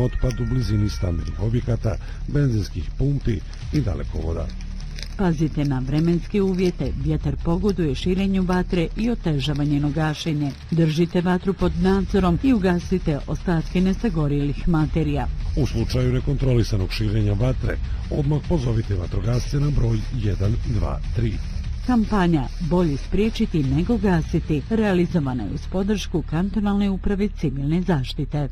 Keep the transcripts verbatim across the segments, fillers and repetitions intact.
otpad u blizini stambenih objekata, benzinskih pumpi i dalekovoda. Pazite na vremenske uvjete, vjetar pogoduje širenju vatre i otežava njeno gašenje. Držite vatru pod nadzorom i ugasite ostatke nesagorjelih materija. U slučaju nekontrolisanog širenja vatre, odmah pozovite vatrogasce na broj jedan dva tri. Kampanja Bolje spriječiti nego gasiti realizovana je uz podršku Kantonalne uprave civilne zaštite.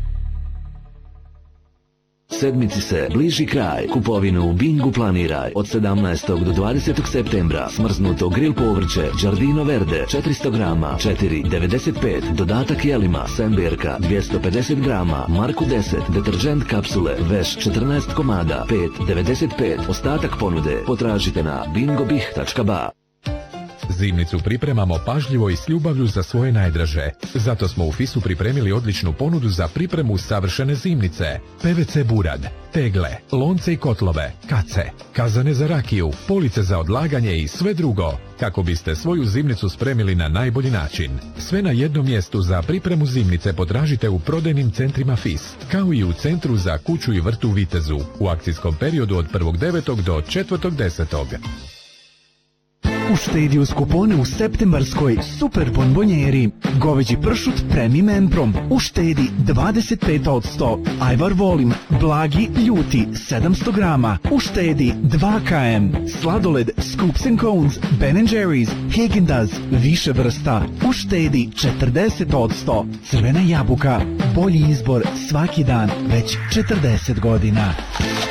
Sedmici se bliži kraj. Kupovinu u Bingu planiraj. Od sedamnaestog do dvadesetog septembra smrznuto grill povrće Giardino Verde četiristo grama četiri devedeset pet, dodatak jelima Semberka dvjesto pedeset grama Marku deset, deterđent kapsule Veš četrnaest komada pet devedeset pet. Ostatak ponude potražite na bingobih tačka ba. Zimnicu pripremamo pažljivo i s ljubavlju za svoje najdraže. Zato smo u Fisu pripremili odličnu ponudu za pripremu savršene zimnice. P V C burad, tegle, lonce i kotlove, kace, kazane za rakiju, police za odlaganje i sve drugo, kako biste svoju zimnicu spremili na najbolji način. Sve na jednom mjestu za pripremu zimnice potražite u prodajnim centrima Fis, kao i u Centru za kuću i vrt u Vitezu, u akcijskom periodu od prvog devetog do četvrtog desetog. Uštedi uz kupone u septembarskoj super bonbonjeri. Goveđi pršut Premium Emprom. Uštedi dvadeset pet posto. Ajvar Volim, blagi, ljuti, sedamsto grama. Uštedi dva kilograma. Sladoled Scoops and Cones, Ben and Jerry's, Häagen-Dazs, više vrsta. Uštedi četrdeset posto. Crvena jabuka, bolji izbor svaki dan, već četrdeset godina.